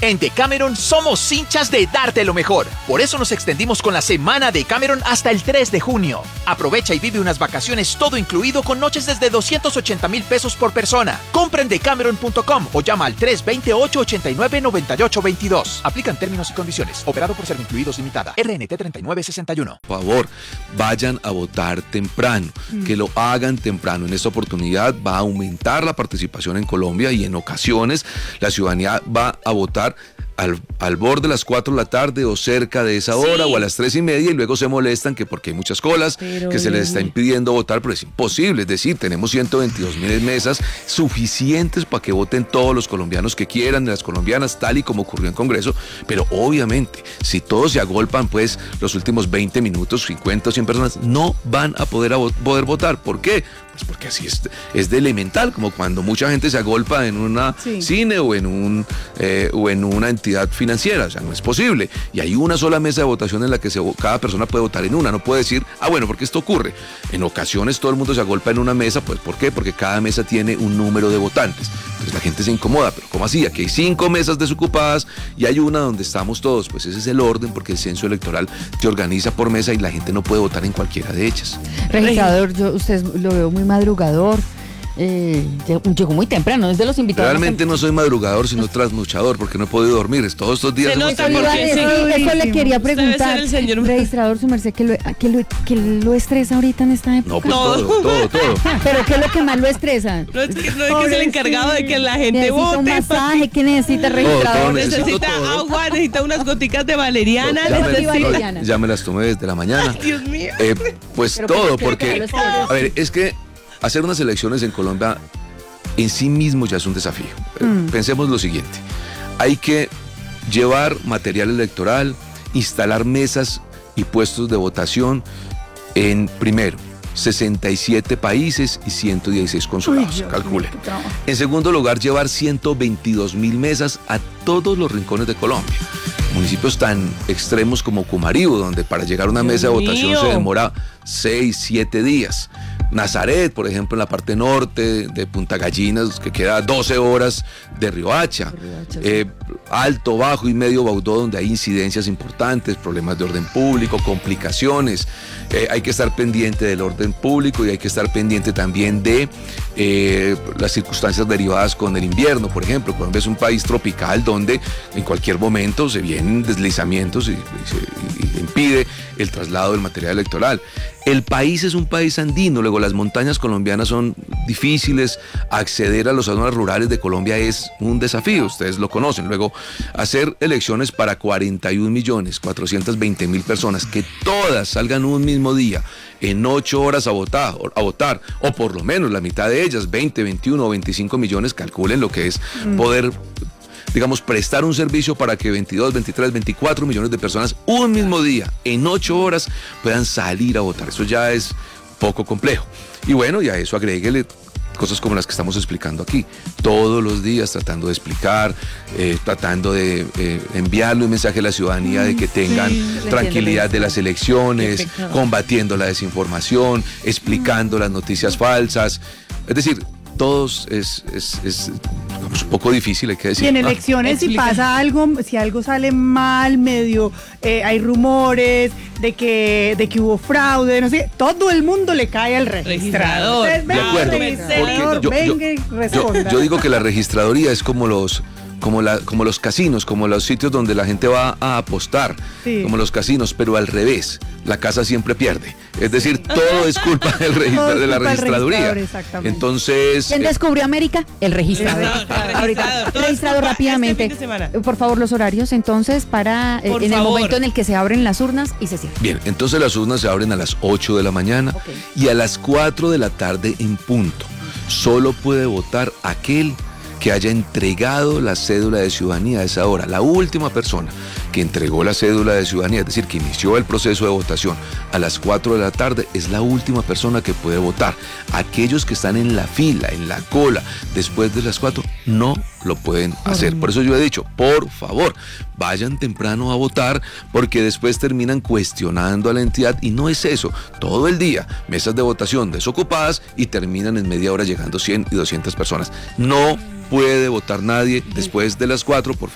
En Decameron somos hinchas de darte lo mejor. Por eso nos extendimos con la semana Decameron hasta el 3 de junio. Aprovecha y vive unas vacaciones todo incluido con noches desde 280,000 pesos por persona. Compra en decameron.com o llama al 328-89-9822. Aplican términos y condiciones. Operado por Servincluidos Limitada. RNT 3961. Por favor, vayan a votar temprano. Que lo hagan temprano. En esta oportunidad va a aumentar la participación en Colombia y en ocasiones la ciudadanía va a votar al borde de las 4 de la tarde o cerca de esa hora, o a las 3:30, y luego se molestan que porque hay muchas colas, que se les está impidiendo votar, pero es imposible. Es decir, tenemos 122,000 mesas suficientes para que voten todos los colombianos que quieran, las colombianas, tal y como ocurrió en Congreso, pero obviamente, si todos se agolpan, pues los últimos 20 minutos, 50 o 100 personas no van a poder votar. ¿Por qué? Pues porque así es de elemental, como cuando mucha gente se agolpa en una cine o en una entidad financiera. O sea, no es posible. Y hay una sola mesa de votación en la que cada persona puede votar en una. No puede decir, bueno, porque esto ocurre. En ocasiones todo el mundo se agolpa en una mesa, pues ¿por qué? Porque cada mesa tiene un número de votantes. Entonces la gente se incomoda. Pero ¿cómo así? Aquí hay 5 mesas desocupadas y hay una donde estamos todos. Pues ese es el orden, porque el censo electoral te organiza por mesa y la gente no puede votar en cualquiera de ellas. Registrador, usted lo veo muy madrugador. Llegó muy temprano, es de los invitados. Realmente no soy madrugador, sino trasnochador, porque no he podido dormir. Todos estos días. Eso le quería preguntar. Registrador, su merced, ¿qué lo estresa ahorita en esta época? No, pues todo. ¿Pero qué es lo que más lo estresa? No es que es el encargado de que la gente vote. Necesita un masaje, ¿qué necesita, registrador? Todo, necesita agua, necesita unas goticas de valeriana. Ya me las tomé desde la mañana. Ay, Dios mío. Pues pero todo, porque, a ver, es que hacer unas elecciones en Colombia en sí mismo ya es un desafío. Pensemos lo siguiente: hay que llevar material electoral, instalar mesas y puestos de votación en, primero, 67 países y 116 consulados, calcule. En segundo lugar, llevar 122,000 mesas a todos los rincones de Colombia. Municipios tan extremos como Cumarío, donde para llegar a una mesa de votación se demora 6-7 días. Nazaret, por ejemplo, en la parte norte de Punta Gallinas, que queda 12 horas de Riohacha. Alto, Bajo y Medio Baudó, donde hay incidencias importantes, problemas de orden público, complicaciones. Hay que estar pendiente del orden público y hay que estar pendiente también de las circunstancias derivadas con el invierno. Por ejemplo, Colombia es un país tropical donde en cualquier momento se vienen deslizamientos y impide el traslado del material electoral. El país es un país andino, luego las montañas colombianas son difíciles, acceder a las zonas rurales de Colombia es un desafío, ustedes lo conocen. Luego, hacer elecciones para 41.420.000 personas, que todas salgan un mismo día, en 8 horas a votar, o por lo menos la mitad de ellas, 20, 21 o 25 millones, calculen lo que es poder, digamos, prestar un servicio para que 22, 23, 24 millones de personas un mismo día, en 8 horas, puedan salir a votar. Eso ya es poco complejo. Y bueno, y a eso agréguele cosas como las que estamos explicando aquí, todos los días tratando de explicar, tratando de enviarle un mensaje a la ciudadanía de que tengan tranquilidad de las elecciones, combatiendo la desinformación, explicando las noticias falsas. Es decir, todos es digamos, un poco difícil, hay que decir. Y en elecciones, si pasa algo, si algo sale mal, medio, hay rumores de que hubo fraude, no sé, todo el mundo le cae al registrador. De acuerdo, yo digo que la registraduría es como los casinos, como los sitios donde la gente va a apostar, como los casinos, pero al revés, la casa siempre pierde. Es decir, todo es culpa de la registraduría. Entonces, ¿quién descubrió América? El registrador. Registrador, rápidamente. Por favor, los horarios entonces para en el momento en el que se abren las urnas y se cierran. Bien, entonces las urnas se abren a las 8 de la mañana y a las 4 de la tarde en punto. Solo puede votar aquel que haya entregado la cédula de ciudadanía a esa hora. La última persona que entregó la cédula de ciudadanía, es decir, que inició el proceso de votación a las 4 de la tarde, es la última persona que puede votar. Aquellos que están en la fila, en la cola, después de las 4, no lo pueden hacer. Por eso yo he dicho, por favor, vayan temprano a votar, porque después terminan cuestionando a la entidad, y no es eso. Todo el día, mesas de votación desocupadas y terminan en media hora llegando 100 y 200 personas. No puede votar nadie después de las 4, por favor.